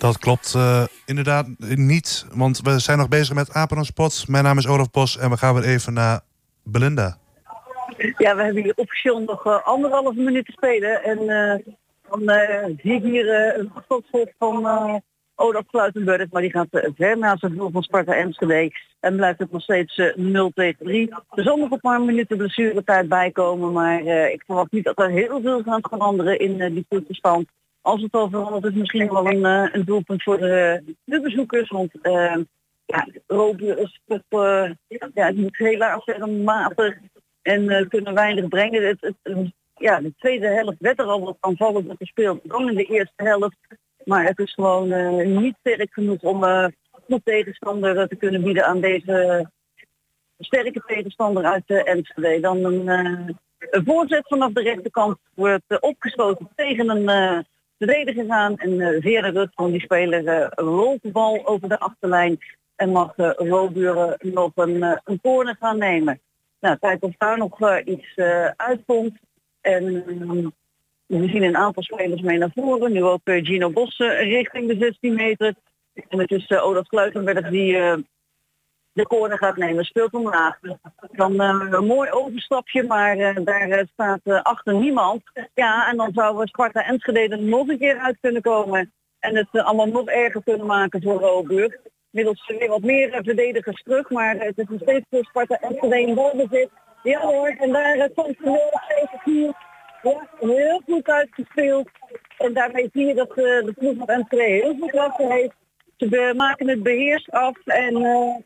Dat klopt inderdaad niet, want we zijn nog bezig met Apen en Spot. Mijn naam is Olaf Bos en we gaan weer even naar Belinda. Ja, we hebben hier officieel nog 1,5 minuut te spelen. En dan zie ik hier een schotschot van Olaf Kluitenburg, maar die gaat ver naast het doel van Sparta Enschede. En blijft het nog steeds 0-3. Er zal nog een paar minuten blessuretijd bijkomen, maar ik verwacht niet dat er heel veel gaat veranderen in die tussenstand. Als het al verandert is misschien wel een doelpunt voor de bezoekers, want Robur is toch, het moet helaas matig en kunnen weinig brengen. De tweede helft werd er al wat aanvallend gespeeld dan in de eerste helft. Maar het is gewoon niet sterk genoeg om een tegenstander te kunnen bieden aan deze sterke tegenstander uit Enschede. Dan een voorzet vanaf de rechterkant wordt opgeschoten tegen een verdediger aan. En Vera Rut van die speler rolt de bal over de achterlijn en mag Robur nog een corner gaan nemen. Nou, kijk of daar nog iets uitkomt. En we zien een aantal spelers mee naar voren. Nu ook Gino Bosse richting de 16 meter. En het is Olaf Kluitenberg die de corner gaat nemen. Speelt omlaag. Dan een mooi overstapje, maar daar staat achter niemand. Ja, en dan zou Sparta Enschede er nog een keer uit kunnen komen. En het allemaal nog erger kunnen maken voor Robur. Inmiddels weer wat meer verdedigers terug, maar het is nog steeds voor Sparta Enschede in balbezit. Ja hoor, en daar komt de 4. Ja, heel goed uitgespeeld. En daarmee zie je dat de ploeg van Enschede heel veel klasse heeft. Ze maken het beheerst af en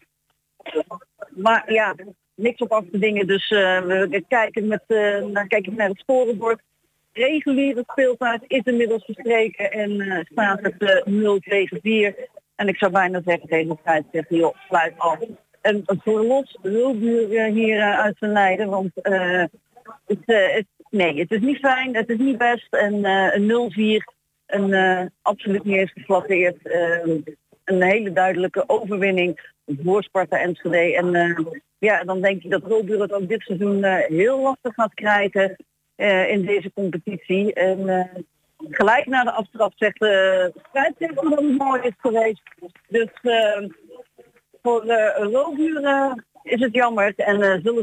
maar ja, niks op af te dingen. Dus we kijken dan kijk ik naar het scorebord. Reguliere speeltijd is inmiddels verstreken en staat het 0-4. En ik zou bijna zeggen tegen de scheidsrechter, joh, sluit af. En voor los Robur hier uit zijn lijden, want het is niet fijn, het is niet best. En een 0-4, absoluut niet eens geflatteerd. Een hele duidelijke overwinning voor Sparta Enschede. En dan denk je dat Robur het ook dit seizoen heel lastig gaat krijgen in deze competitie. En gelijk na de aftrap zegt de scheidsrechter dat het mooi is geweest. Dus voor Robur is het jammer en zullen